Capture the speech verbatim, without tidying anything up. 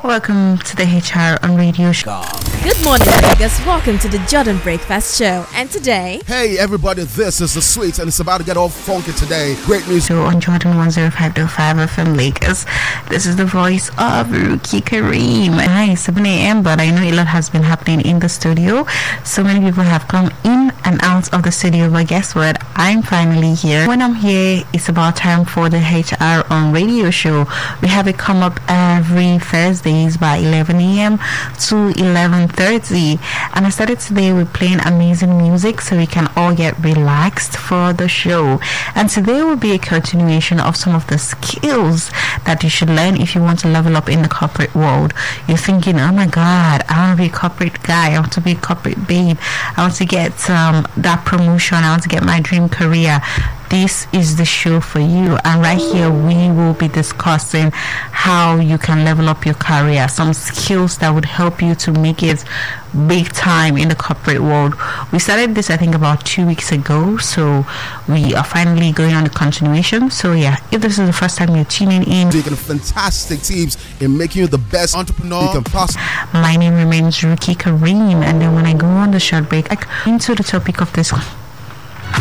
Welcome to the H R on Radio Show. Good morning, Vegas. Welcome to the Jordan Breakfast Show. And today, hey everybody, this is the Sweets, and it's about to get all funky today. Great music. So on Jordan one oh five point five F M Lakers, this is the voice of Rookie Kareem. Hi, seven a.m. But I know a lot has been happening in the studio. So many people have come in and out of the studio. But guess what? I'm finally here. When I'm here, it's about time for the H R on Radio Show. We have it come up every Thursdays by eleven a.m. to eleven thirty, and I started today with playing amazing music so we can all get relaxed for the show. And today will be a continuation of some of the skills that you should learn if you want to level up in the corporate world. You're thinking, oh my god, I want to be a corporate guy, I want to be a corporate babe, I want to get um, that promotion, I want to get my dream career. This is the show for you, and right here we will be discussing how you can level up your career, some skills that would help you to make it big time in the corporate world. We started this I think about two weeks ago, so we are finally going on the continuation. So yeah, if this is the first time you're tuning in, taking fantastic tips in making you the best entrepreneur you can possibly. My name remains Rookie Kareem, and then when I go on the short break, like into the topic of this